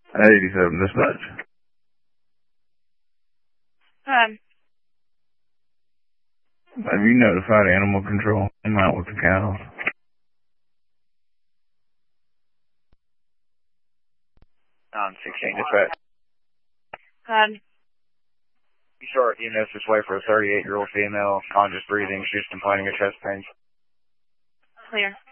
87 dispatch. Have you notified animal control? I'm out with the cows. 16 dispatch. You start EMS this way for a 38-year-old female, conscious breathing. She's complaining of chest pains. Clear.